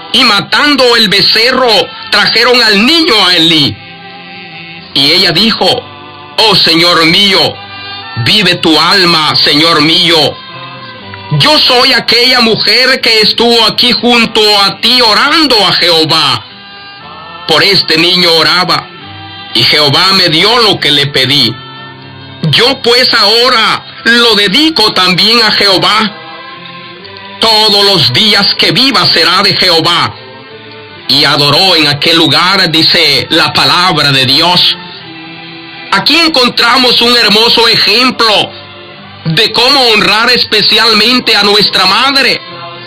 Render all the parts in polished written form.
y matando el becerro, trajeron al niño a Elí. Y ella dijo: oh Señor mío, vive tu alma, Señor mío. Yo soy aquella mujer que estuvo aquí junto a ti orando a Jehová. Por este niño oraba, y Jehová me dio lo que le pedí. Yo pues ahora lo dedico también a Jehová. Todos los días que viva será de Jehová. Y adoró en aquel lugar, dice la palabra de Dios. Aquí encontramos un hermoso ejemplo de cómo honrar especialmente a nuestra madre.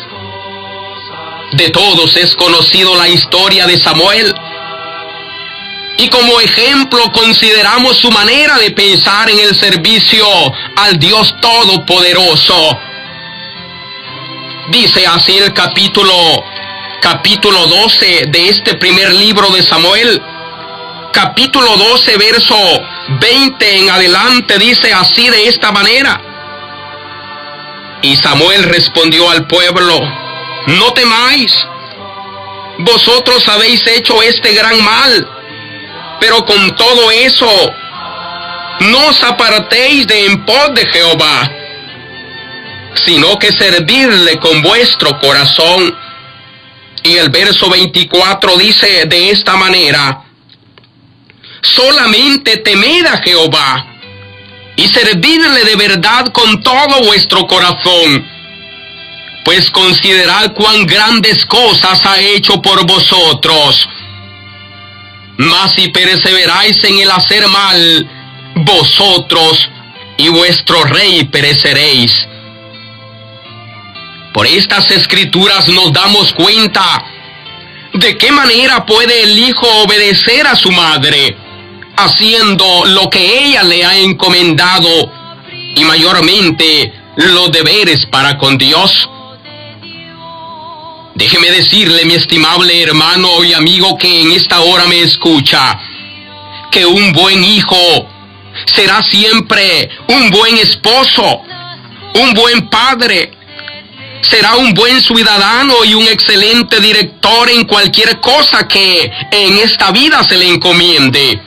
De todos es conocido la historia de Samuel. Y como ejemplo consideramos su manera de pensar en el servicio al Dios Todopoderoso. Dice así el capítulo 12 de este primer libro de Samuel. Capítulo 12, verso 20 en adelante, dice así de esta manera. Y Samuel respondió al pueblo: no temáis, vosotros habéis hecho este gran mal, pero con todo eso, no os apartéis de en pos de Jehová, sino que servidle con vuestro corazón. Y el verso 24 dice de esta manera: solamente temed a Jehová, y servidle de verdad con todo vuestro corazón, pues considerad cuán grandes cosas ha hecho por vosotros. Mas si perseveráis en el hacer mal, vosotros y vuestro rey pereceréis. Por estas escrituras nos damos cuenta de qué manera puede el hijo obedecer a su madre, haciendo lo que ella le ha encomendado, y mayormente los deberes para con Dios. Déjeme decirle, mi estimable hermano y amigo que en esta hora me escucha, que un buen hijo será siempre un buen esposo, un buen padre, será un buen ciudadano y un excelente director en cualquier cosa que en esta vida se le encomiende.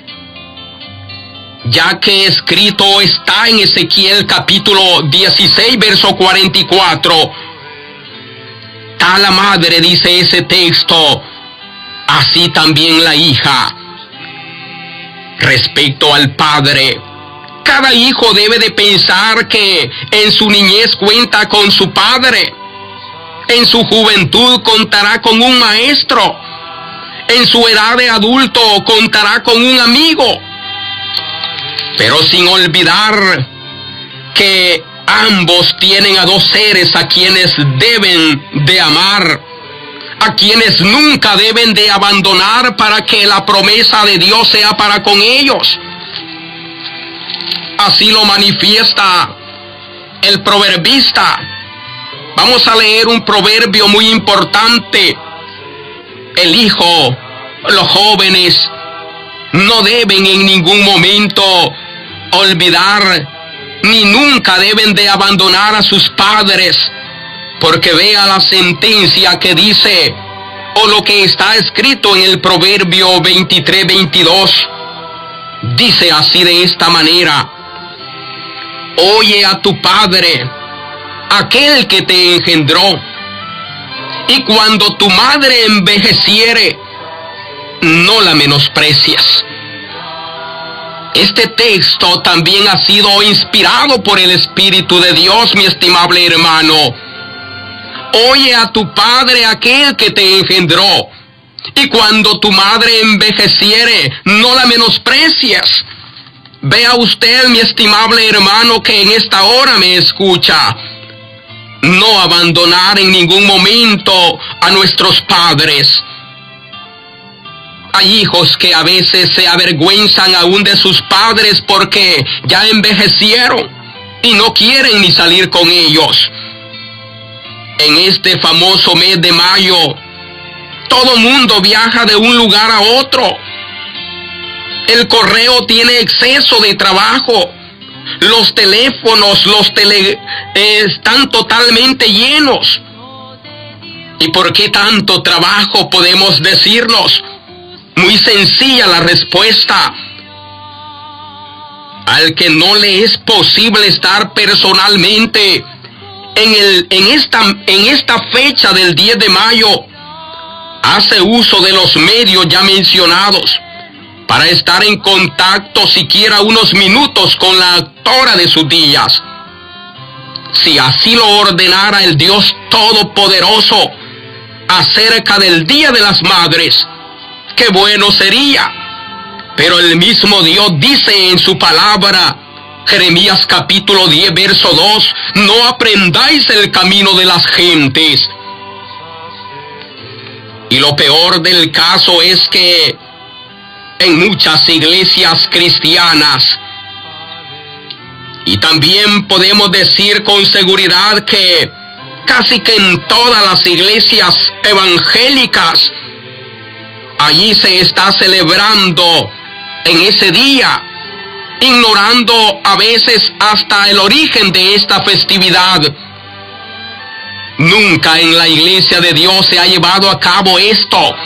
Ya que escrito está en Ezequiel capítulo 16, verso 44, tal la madre, dice ese texto, así también la hija. Respecto al padre, cada hijo debe de pensar que en su niñez cuenta con su padre, en su juventud contará con un maestro, en su edad de adulto contará con un amigo, pero sin olvidar que ambos tienen a dos seres a quienes deben de amar, a quienes nunca deben de abandonar para que la promesa de Dios sea para con ellos. Así lo manifiesta el proverbista. Vamos a leer un proverbio muy importante. El hijo, los jóvenes, no deben en ningún momento olvidar, ni nunca deben de abandonar a sus padres, porque vea la sentencia que dice, o lo que está escrito en el proverbio 23-22, dice así de esta manera: oye a tu padre, aquel que te engendró, y cuando tu madre envejeciere, no la menosprecias. Este texto también ha sido inspirado por el Espíritu de Dios, mi estimable hermano. Oye a tu padre, aquel que te engendró, y cuando tu madre envejeciere, no la menosprecias. Vea usted, mi estimable hermano, que en esta hora me escucha, no abandonar en ningún momento a nuestros padres. Hay hijos que a veces se avergüenzan aún de sus padres porque ya envejecieron y no quieren ni salir con ellos. En este famoso mes de mayo, todo mundo viaja de un lugar a otro. El correo tiene exceso de trabajo. Los teléfonos, están totalmente llenos. ¿Y por qué tanto trabajo? Podemos decirnos. Muy sencilla la respuesta. Al que no le es posible estar personalmente en esta fecha del 10 de mayo, hace uso de los medios ya mencionados para estar en contacto siquiera unos minutos con la autora de sus días. Si así lo ordenara el Dios Todopoderoso acerca del Día de las Madres, qué bueno sería. Pero el mismo Dios dice en su palabra, Jeremías capítulo 10, verso 2, no aprendáis el camino de las gentes. Y lo peor del caso es que en muchas iglesias cristianas, y también podemos decir con seguridad que casi que en todas las iglesias evangélicas, allí se está celebrando en ese día, ignorando a veces hasta el origen de esta festividad. Nunca en la iglesia de Dios se ha llevado a cabo esto.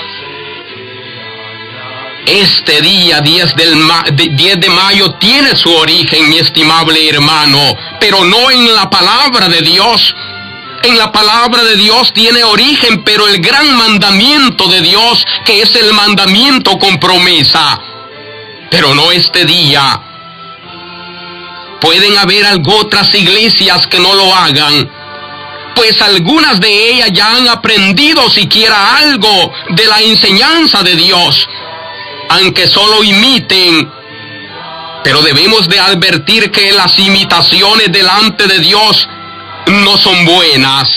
Este día 10 de mayo tiene su origen, mi estimable hermano, pero no en la palabra de Dios. En la palabra de Dios tiene origen, pero el gran mandamiento de Dios, que es el mandamiento con promesa, pero no este día. Pueden haber otras iglesias que no lo hagan, pues algunas de ellas ya han aprendido siquiera algo de la enseñanza de Dios, aunque solo imiten. Pero debemos de advertir que las imitaciones delante de Dios no son buenas.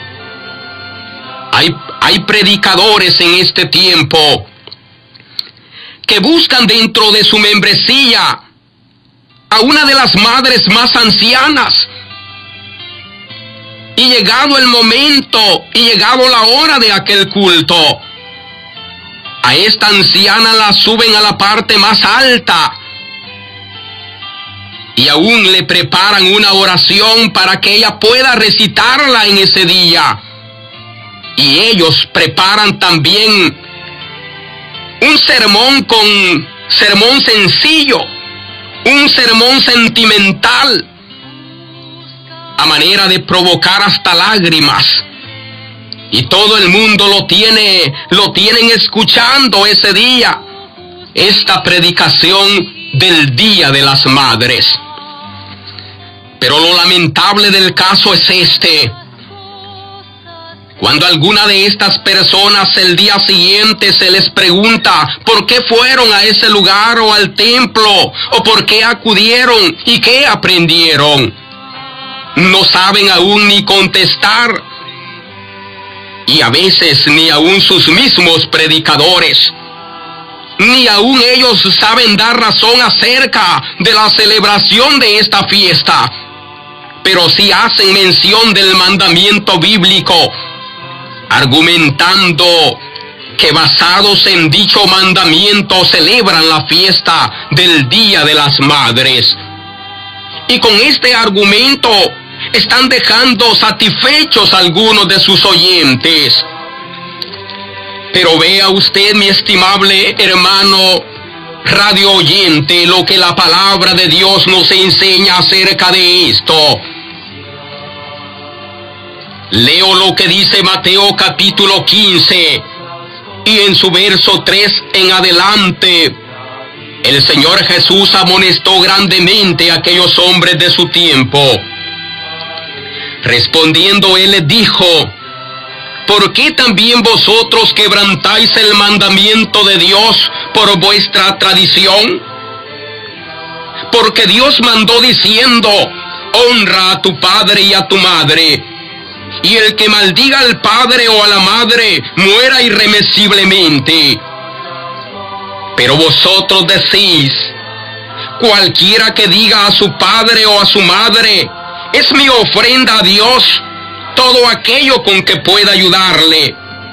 Hay predicadores en este tiempo que buscan dentro de su membresía a una de las madres más ancianas, y llegado el momento y llegado la hora de aquel culto, a esta anciana la suben a la parte más alta y aún le preparan una oración para que ella pueda recitarla en ese día. Y ellos preparan también un sermón sencillo, un sermón sentimental, a manera de provocar hasta lágrimas. Y todo el mundo lo tienen escuchando ese día, esta predicación del Día de las Madres. Pero lo lamentable del caso es cuando alguna de estas personas el día siguiente se les pregunta por qué fueron a ese lugar o al templo, o por qué acudieron y qué aprendieron. No saben aún ni contestar, y a veces ni aún sus mismos predicadores, ni aún ellos saben dar razón acerca de la celebración de esta fiesta, pero sí hacen mención del mandamiento bíblico, argumentando que basados en dicho mandamiento celebran la fiesta del Día de las Madres. Y con este argumento están dejando satisfechos algunos de sus oyentes. Pero vea usted, mi estimable hermano radio oyente, lo que la palabra de Dios nos enseña acerca de esto. Leo lo que dice Mateo capítulo 15, y en su verso 3 en adelante, el Señor Jesús amonestó grandemente a aquellos hombres de su tiempo. Respondiendo él les dijo: ¿por qué también vosotros quebrantáis el mandamiento de Dios por vuestra tradición? Porque Dios mandó diciendo: honra a tu padre y a tu madre, y el que maldiga al padre o a la madre muera irremisiblemente. Pero vosotros decís: cualquiera que diga a su padre o a su madre, es mi ofrenda a Dios, todo aquello con que pueda ayudarle,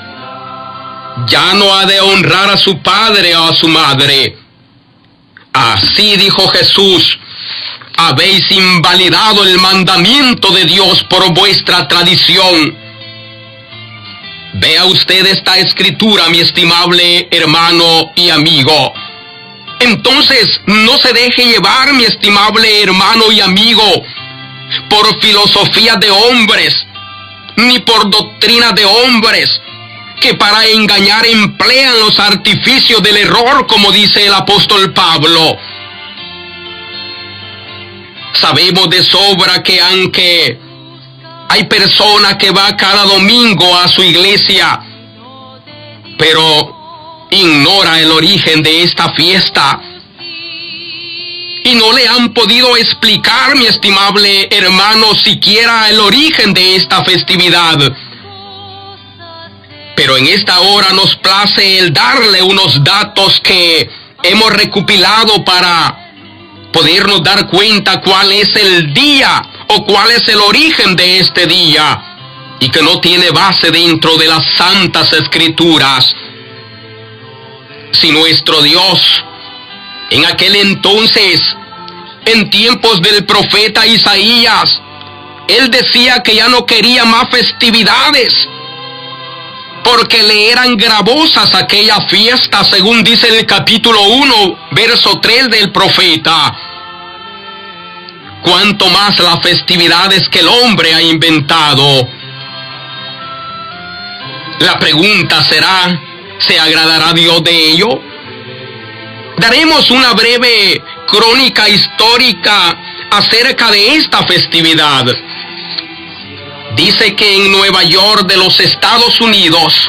ya no ha de honrar a su padre o a su madre. Así dijo Jesús: habéis invalidado el mandamiento de Dios por vuestra tradición. Vea usted esta escritura, mi estimable hermano y amigo. Entonces, no se deje llevar, mi estimable hermano y amigo, por filosofía de hombres, ni por doctrina de hombres, que para engañar emplean los artificios del error, como dice el apóstol Pablo. Sabemos de sobra que aunque hay personas que van cada domingo a su iglesia, pero ignora el origen de esta fiesta, y no le han podido explicar, mi estimable hermano, siquiera el origen de esta festividad. Pero en esta hora nos place el darle unos datos que hemos recopilado para podernos dar cuenta cuál es el día o cuál es el origen de este día, y que no tiene base dentro de las santas escrituras. Si nuestro Dios, en aquel entonces, en tiempos del profeta Isaías, él decía que ya no quería más festividades, porque le eran gravosas aquellas fiestas, según dice el capítulo 1, verso 3 del profeta. Cuanto más las festividades que el hombre ha inventado. La pregunta será, ¿se agradará Dios de ello? Daremos una breve crónica histórica acerca de esta festividad. Dice que en Nueva York de los Estados Unidos,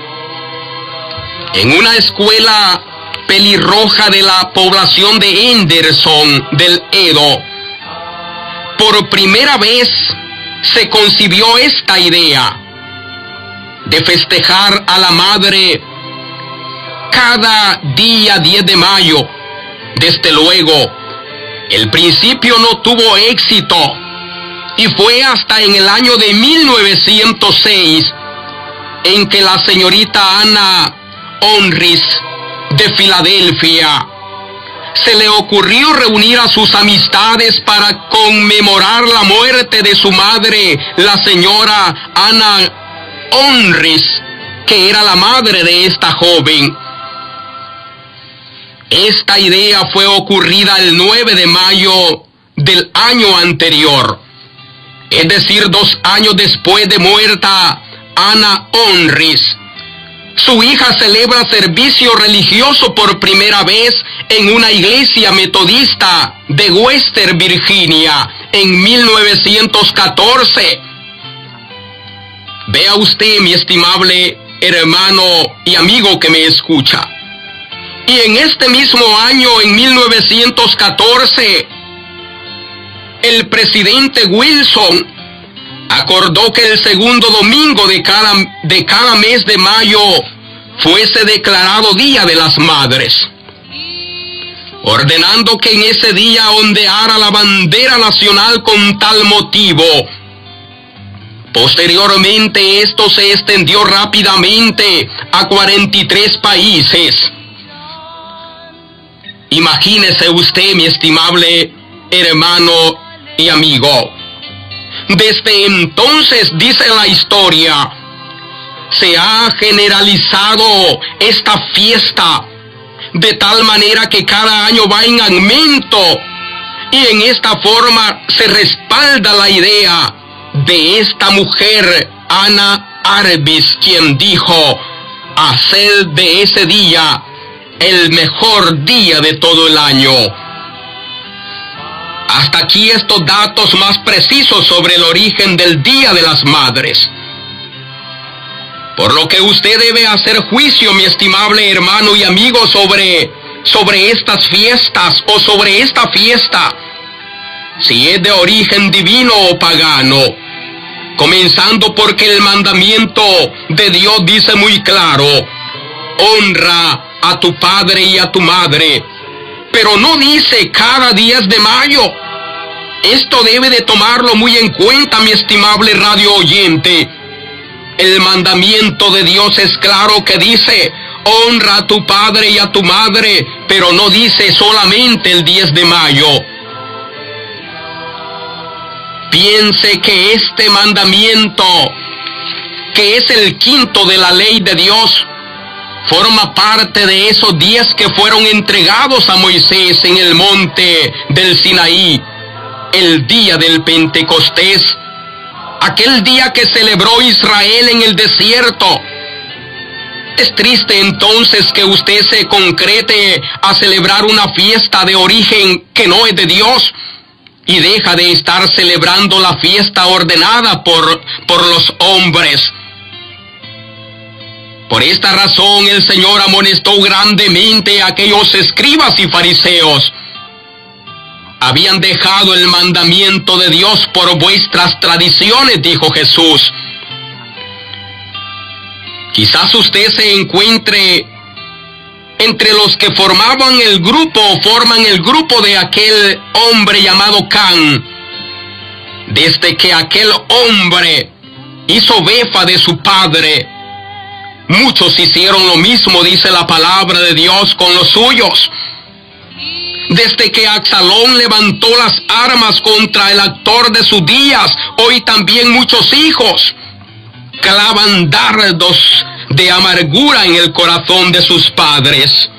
en una escuela pelirroja de la población de Henderson del Edo, por primera vez se concibió esta idea de festejar a la madre cada día 10 de mayo. Desde luego, el principio no tuvo éxito, y fue hasta en el año de 1906 en que la señorita Anna Onris de Filadelfia se le ocurrió reunir a sus amistades para conmemorar la muerte de su madre, la señora Anna Onris, que era la madre de esta joven. Esta idea fue ocurrida el 9 de mayo del año anterior, es decir, 2 años después de muerta Anna Onris. Su hija celebra servicio religioso por primera vez en una iglesia metodista de Western Virginia en 1914. Vea usted, mi estimable hermano y amigo que me escucha. Y en este mismo año, en 1914, el presidente Wilson acordó que el segundo domingo de cada mes de mayo fuese declarado Día de las Madres, ordenando que en ese día ondeara la bandera nacional con tal motivo. Posteriormente esto se extendió rápidamente a 43 países. Imagínese usted, mi estimable hermano y amigo. Desde entonces, dice la historia, se ha generalizado esta fiesta de tal manera que cada año va en aumento, y en esta forma se respalda la idea de esta mujer, Anna Arvis, quien dijo: haced de ese día el mejor día de todo el año. Hasta aquí estos datos más precisos sobre el origen del Día de las Madres. Por lo que usted debe hacer juicio, mi estimable hermano y amigo, sobre estas fiestas o sobre esta fiesta, si es de origen divino o pagano. Comenzando porque el mandamiento de Dios dice muy claro: honra a tu padre y a tu madre. Pero no dice cada 10 de mayo. Esto debe de tomarlo muy en cuenta, mi estimable radio oyente. El mandamiento de Dios es claro que dice: honra a tu padre y a tu madre, pero no dice solamente el 10 de mayo. Piense que este mandamiento que es el quinto de la ley de Dios, forma parte de esos 10 que fueron entregados a Moisés en el monte del Sinaí, el día del Pentecostés, aquel día que celebró Israel en el desierto. Es triste entonces que usted se concrete a celebrar una fiesta de origen que no es de Dios y deja de estar celebrando la fiesta ordenada por los hombres. Por esta razón el Señor amonestó grandemente a aquellos escribas y fariseos. Habían dejado el mandamiento de Dios por vuestras tradiciones, dijo Jesús. Quizás usted se encuentre entre los que forman el grupo de aquel hombre llamado Can. Desde que aquel hombre hizo befa de su padre, muchos hicieron lo mismo, dice la palabra de Dios, con los suyos. Desde que Absalón levantó las armas contra el actor de sus días, hoy también muchos hijos clavan dardos de amargura en el corazón de sus padres.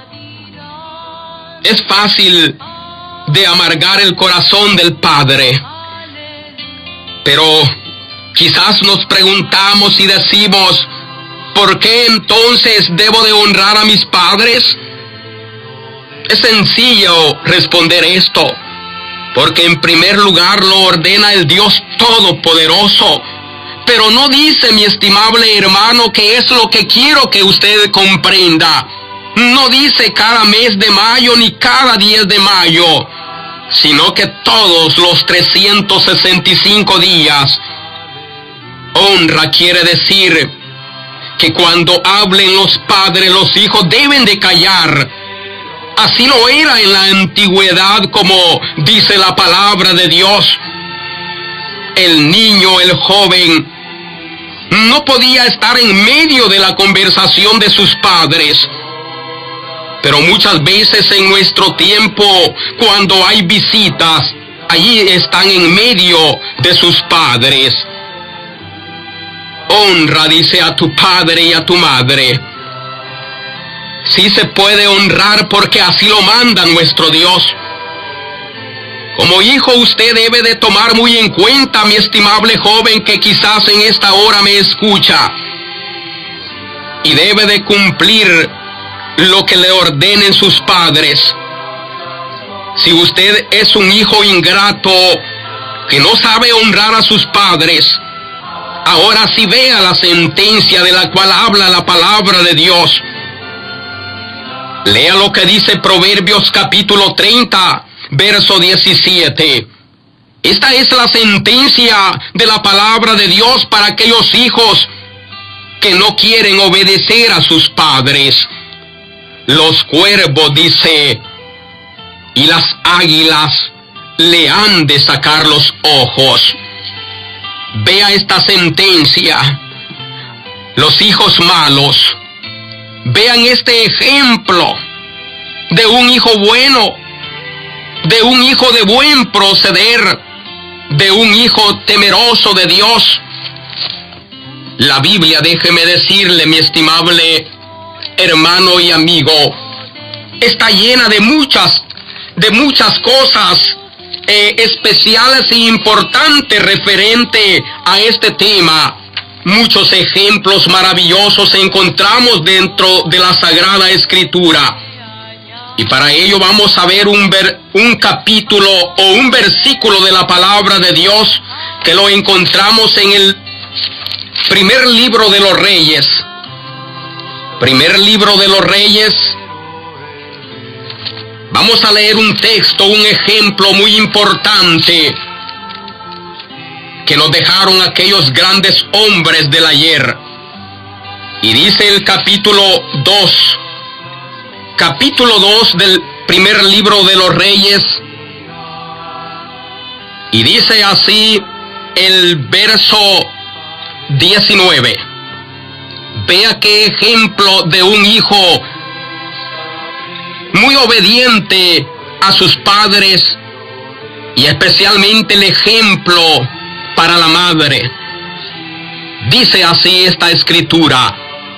Es fácil de amargar el corazón del padre, pero quizás nos preguntamos y decimos, ¿por qué entonces debo de honrar a mis padres? Es sencillo responder esto, porque en primer lugar lo ordena el Dios Todopoderoso, pero no dice, mi estimable hermano, que es lo que quiero que usted comprenda. No dice cada mes de mayo ni cada 10 de mayo, sino que todos los 365 días. Honra quiere decir que cuando hablen los padres, los hijos deben de callar. Así lo era en la antigüedad, como dice la palabra de Dios. El niño, el joven, no podía estar en medio de la conversación de sus padres. Pero muchas veces en nuestro tiempo, cuando hay visitas, allí están en medio de sus padres. Honra, dice, a tu padre y a tu madre. Sí se puede honrar porque así lo manda nuestro Dios. Como hijo usted debe de tomar muy en cuenta, mi estimable joven, que quizás en esta hora me escucha, y debe de cumplir lo que le ordenen sus padres. Si usted es un hijo ingrato que no sabe honrar a sus padres, ahora sí vea la sentencia de la cual habla la palabra de Dios. Lea lo que dice Proverbios capítulo 30, verso 17. Esta es la sentencia de la palabra de Dios para aquellos hijos que no quieren obedecer a sus padres. Los cuervos, dice, y las águilas le han de sacar los ojos. Vea esta sentencia. Los hijos malos, vean este ejemplo de un hijo bueno, de un hijo de buen proceder, de un hijo temeroso de Dios. La Biblia, déjeme decirle, mi estimable hermano y amigo, está llena de muchas cosas especiales e importantes referente a este tema. Muchos ejemplos maravillosos encontramos dentro de la Sagrada Escritura. Y para ello vamos a ver un capítulo o un versículo de la palabra de Dios que lo encontramos en el primer libro de los Reyes. Primer libro de los Reyes. Vamos a leer un texto, un ejemplo muy importante que nos dejaron aquellos grandes hombres del ayer. Y dice el capítulo 2 del primer libro de los Reyes, y dice así el verso 19. Vea qué ejemplo de un hijo muy obediente a sus padres, y especialmente el ejemplo para la madre. Dice así esta escritura: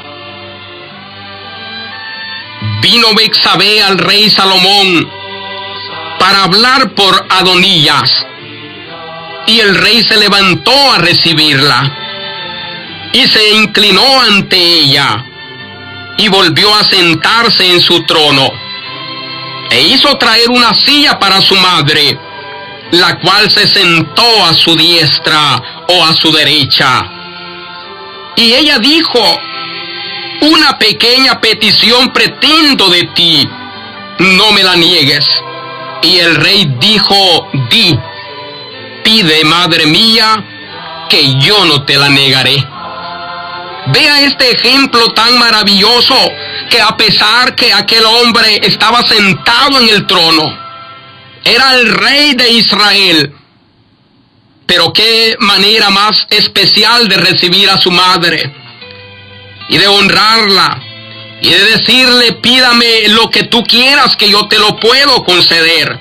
vino Betsabé al rey Salomón para hablar por Adonías, y el rey se levantó a recibirla, y se inclinó ante ella, y volvió a sentarse en su trono, e hizo traer una silla para su madre, la cual se sentó a su diestra o a su derecha. Y ella dijo: una pequeña petición pretendo de ti, no me la niegues. Y el rey dijo: di, pide, madre mía, que yo no te la negaré. Vea este ejemplo tan maravilloso, que a pesar que aquel hombre estaba sentado en el trono, era el rey de Israel, pero qué manera más especial de recibir a su madre y de honrarla y de decirle: pídame lo que tú quieras, que yo te lo puedo conceder.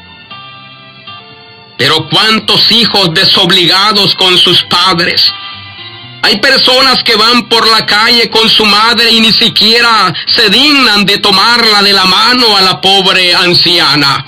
Pero cuántos hijos desobligados con sus padres. Hay personas que van por la calle con su madre y ni siquiera se dignan de tomarla de la mano a la pobre anciana.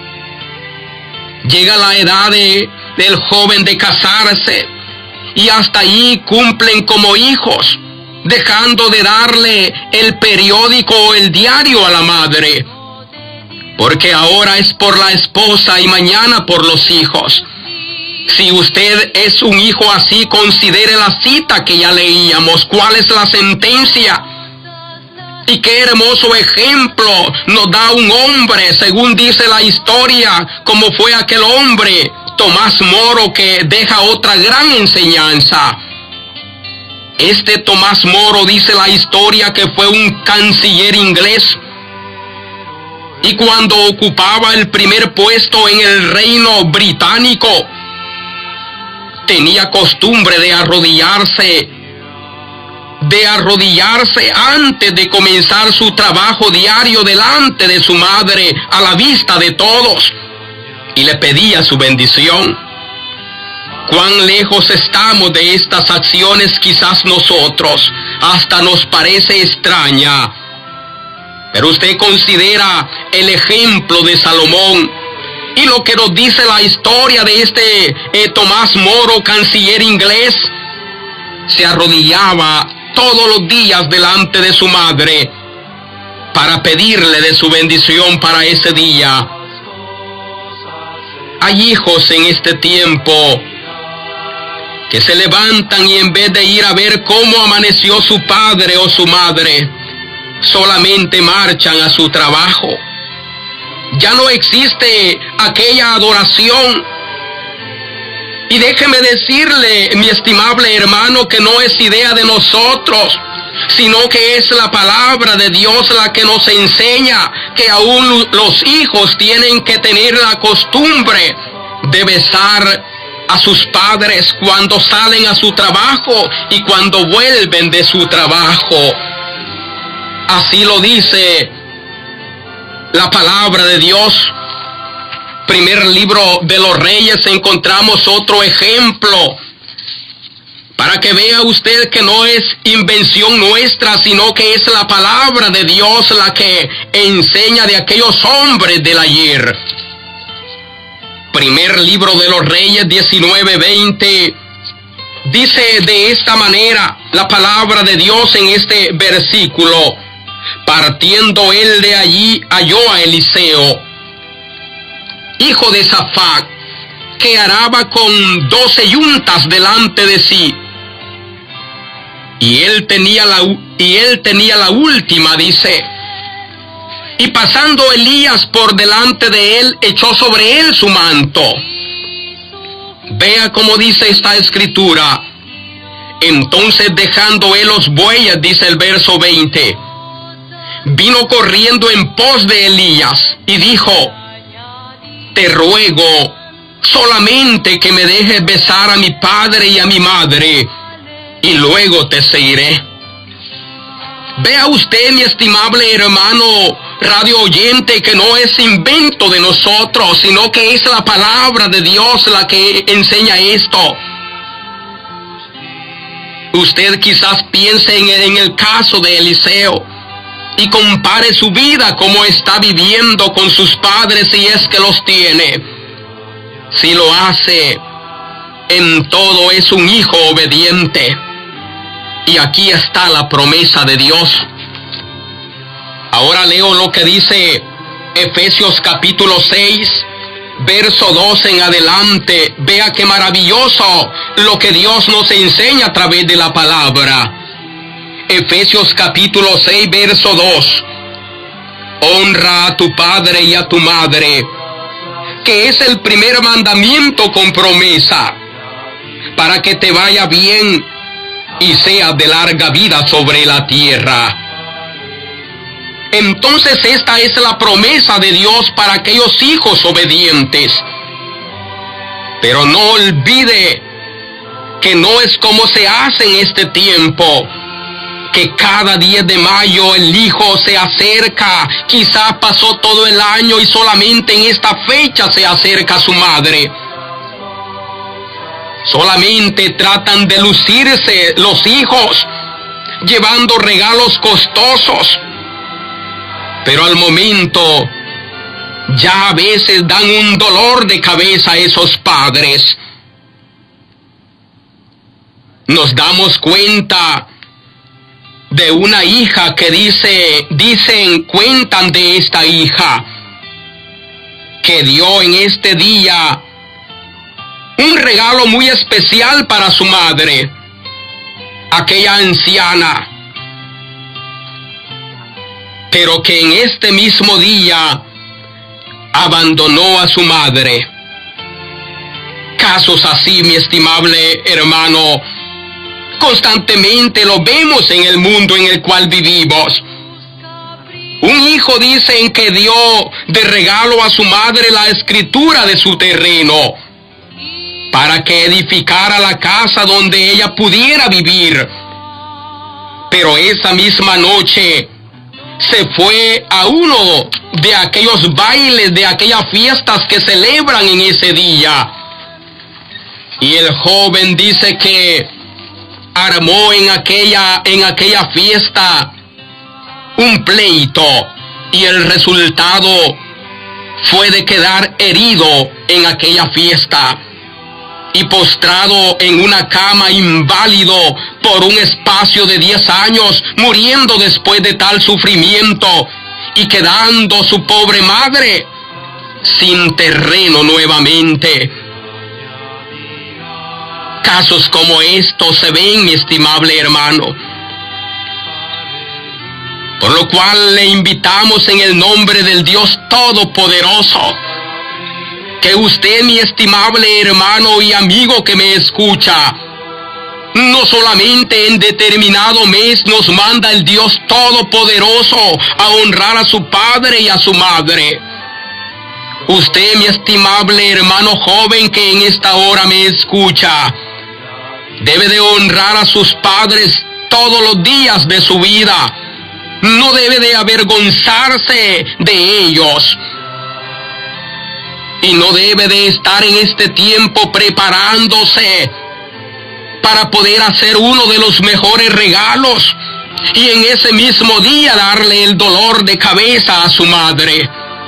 Llega la edad del joven de casarse, y hasta allí cumplen como hijos, dejando de darle el periódico o el diario a la madre, porque ahora es por la esposa y mañana por los hijos. Si usted es un hijo así, considere la cita que ya leíamos. ¿Cuál es la sentencia? Y qué hermoso ejemplo nos da un hombre, según dice la historia, como fue aquel hombre, Tomás Moro, que deja otra gran enseñanza. Este Tomás Moro, dice la historia, que fue un canciller inglés, y cuando ocupaba el primer puesto en el reino británico, tenía costumbre de arrodillarse antes de comenzar su trabajo diario delante de su madre, a la vista de todos, y le pedía su bendición. Cuán lejos estamos de estas acciones, quizás nosotros, hasta nos parece extraña. Pero usted considera el ejemplo de Salomón y lo que nos dice la historia de este Tomás Moro, canciller inglés. Se arrodillaba todos los días delante de su madre para pedirle de su bendición para ese día. Hay hijos en este tiempo que se levantan y en vez de ir a ver cómo amaneció su padre o su madre, solamente marchan a su trabajo. Ya no existe aquella adoración. Y déjeme decirle, mi estimable hermano, que no es idea de nosotros, sino que es la palabra de Dios la que nos enseña que aún los hijos tienen que tener la costumbre de besar a sus padres cuando salen a su trabajo y cuando vuelven de su trabajo. Así lo dice la palabra de Dios. Primer libro de los Reyes encontramos otro ejemplo, para que vea usted que no es invención nuestra, sino que es la palabra de Dios la que enseña de aquellos hombres del ayer. Primer libro de los Reyes 19:20 dice de esta manera la palabra de Dios en este versículo: partiendo él de allí, halló a Eliseo, hijo de Safat, que araba con 12 yuntas delante de sí. Y él tenía la última, dice. Y pasando Elías por delante de él, echó sobre él su manto. Vea cómo dice esta escritura. Entonces, dejando él los bueyes, dice el verso 20, vino corriendo en pos de Elías y dijo: te ruego solamente que me dejes besar a mi padre y a mi madre, y luego te seguiré. Vea usted, mi estimable hermano radio oyente, que no es invento de nosotros, sino que es la palabra de Dios la que enseña esto. Usted quizás piense en el caso de Eliseo y compare su vida como está viviendo con sus padres, si es que los tiene. Si lo hace, en todo es un hijo obediente. Y aquí está la promesa de Dios. Ahora leo lo que dice Efesios capítulo 6, verso 2 en adelante. Vea qué maravilloso lo que Dios nos enseña a través de la palabra. Efesios capítulo 6, verso 2. Honra a tu padre y a tu madre, que es el primer mandamiento con promesa, para que te vaya bien y seas de larga vida sobre la tierra. Entonces esta es la promesa de Dios para aquellos hijos obedientes. Pero no olvide que no es como se hace en este tiempo, que cada 10 de mayo el hijo se acerca. Quizá pasó todo el año y solamente en esta fecha se acerca a su madre. Solamente tratan de lucirse los hijos, llevando regalos costosos. Pero al momento, ya a veces dan un dolor de cabeza a esos padres. Nos damos cuenta de una hija que cuentan de esta hija, que dio en este día un regalo muy especial para su madre, aquella anciana, pero que en este mismo día abandonó a su madre. Casos así, mi estimable hermano, constantemente lo vemos en el mundo en el cual vivimos. Un hijo dicen que dio de regalo a su madre la escritura de su terreno, para que edificara la casa donde ella pudiera vivir. Pero esa misma noche se fue a uno de aquellos bailes, de aquellas fiestas que celebran en ese día. Y el joven dice que armó en aquella fiesta un pleito, y el resultado fue de quedar herido en aquella fiesta y postrado en una cama, inválido por un espacio de 10 años, muriendo después de tal sufrimiento, y quedando su pobre madre sin terreno nuevamente. Casos como estos se ven, mi estimable hermano. Por lo cual le invitamos en el nombre del Dios Todopoderoso, que usted, mi estimable hermano y amigo que me escucha, no solamente en determinado mes nos manda el Dios Todopoderoso a honrar a su padre y a su madre. Usted, mi estimable hermano joven que en esta hora me escucha, debe de honrar a sus padres todos los días de su vida. No debe de avergonzarse de ellos. Y no debe de estar en este tiempo preparándose para poder hacer uno de los mejores regalos y en ese mismo día darle el dolor de cabeza a su madre.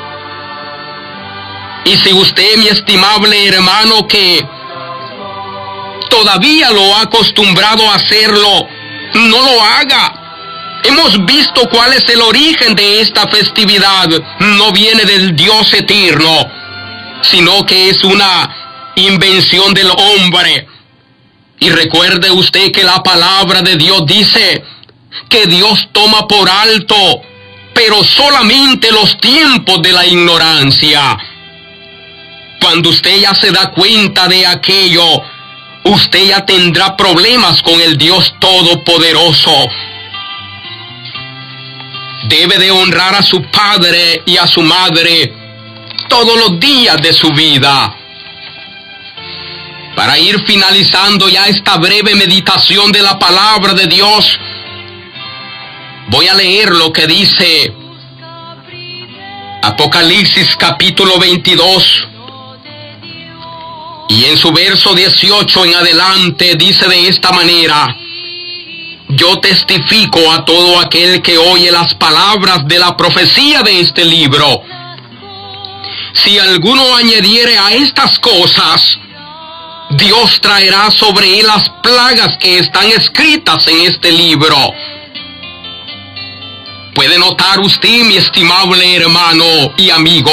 Y si usted, mi estimable hermano, que todavía lo ha acostumbrado a hacerlo, no lo haga. Hemos visto cuál es el origen de esta festividad. No viene del Dios eterno, sino que es una invención del hombre. Y recuerde usted que la palabra de Dios dice que Dios toma por alto, pero solamente los tiempos de la ignorancia. Cuando usted ya se da cuenta de aquello, usted ya tendrá problemas con el Dios Todopoderoso. Debe de honrar a su padre y a su madre todos los días de su vida. Para ir finalizando ya esta breve meditación de la palabra de Dios, voy a leer lo que dice Apocalipsis capítulo 22. Y en su verso 18 en adelante dice de esta manera: Yo testifico a todo aquel que oye las palabras de la profecía de este libro. Si alguno añadiere a estas cosas, Dios traerá sobre él las plagas que están escritas en este libro. Puede notar usted, mi estimable hermano y amigo,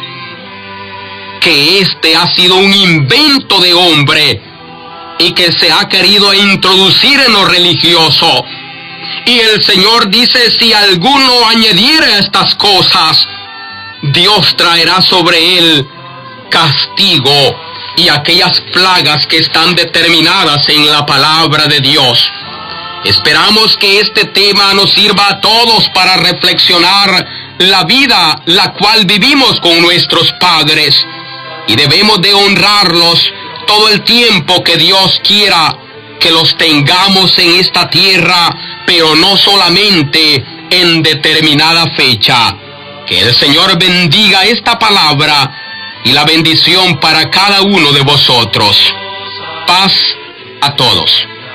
que este ha sido un invento de hombre y que se ha querido introducir en lo religioso. Y el Señor dice, si alguno añadiere a estas cosas, Dios traerá sobre él castigo y aquellas plagas que están determinadas en la palabra de Dios. Esperamos que este tema nos sirva a todos para reflexionar la vida la cual vivimos con nuestros padres, y debemos de honrarlos todo el tiempo que Dios quiera que los tengamos en esta tierra, pero no solamente en determinada fecha. Que el Señor bendiga esta palabra y la bendición para cada uno de vosotros. Paz a todos.